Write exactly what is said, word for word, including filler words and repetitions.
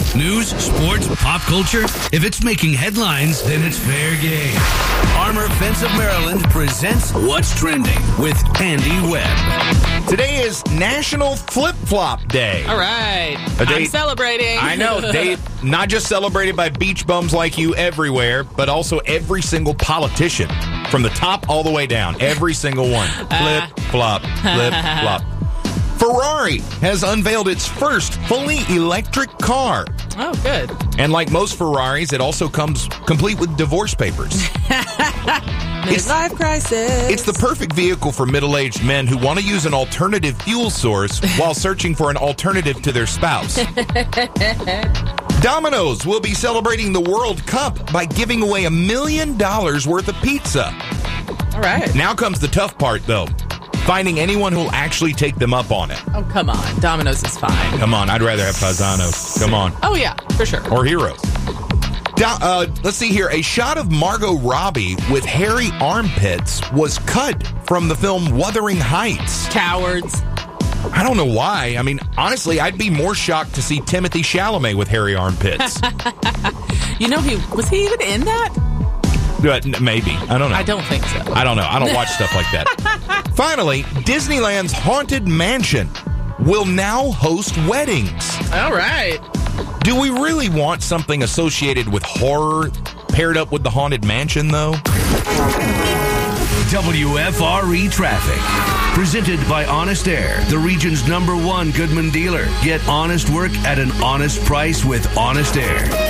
News, sports, pop culture. If it's making headlines, then it's fair game. Armor Fence of Maryland presents What's Trending with Andy Webb. Today is National Flip Flop Day. All right. A day- I'm celebrating. I know. They not just celebrated by beach bums like you everywhere, but also every single politician from the top all the way down. Every single one. Flip, flop, flip, flop. Ferrari has unveiled its first fully electric car. Oh, good. And like most Ferraris, it also comes complete with divorce papers. Midlife crisis. It's the perfect vehicle for middle-aged men who want to use an alternative fuel source while searching for an alternative to their spouse. Domino's will be celebrating the World Cup by giving away a million dollars worth of pizza. All right. Now comes the tough part, though. Finding anyone who'll actually take them up on it. Oh, come on. Domino's is fine. Come on, I'd rather have Paisanos. Come on. Oh, yeah, for sure. Or Heroes. Do- uh, let's see here. A shot of Margot Robbie with hairy armpits was cut from the film Wuthering Heights. Cowards. I don't know why. I mean, honestly, I'd be more shocked to see Timothée Chalamet with hairy armpits. You know, he was he even in that? But maybe. I don't know. I don't think so. I don't know. I don't watch stuff like that. Finally, Disneyland's Haunted Mansion will now host weddings. All right. Do we really want something associated with horror paired up with the Haunted Mansion, though? W F R E Traffic. Presented by Honest Air, the region's number one Goodman dealer. Get honest work at an honest price with Honest Air.